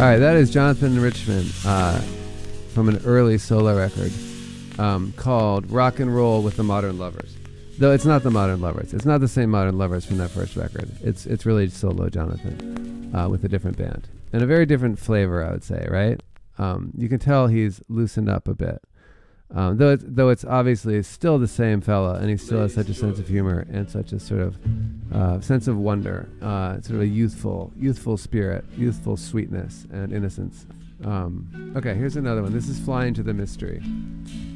right, that is Jonathan Richman from an early solo record called Rock and Roll with the Modern Lovers. Though it's not the Modern Lovers. It's not the same Modern Lovers from that first record. It's really solo Jonathan with a different band. And a very different flavor, I would say, right? You can tell he's loosened up a bit. Though it's obviously still the same fella, and he still has such a sense of humor and such a sort of sense of wonder, sort of a youthful spirit, youthful sweetness and innocence. Okay, here's another one. This is Fly Into the Mystery.